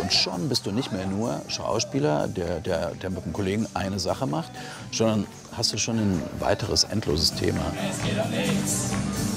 Und schon bist du nicht mehr nur Schauspieler, der mit einem Kollegen eine Sache macht, sondern hast du schon ein weiteres, endloses Thema. Es geht um nichts.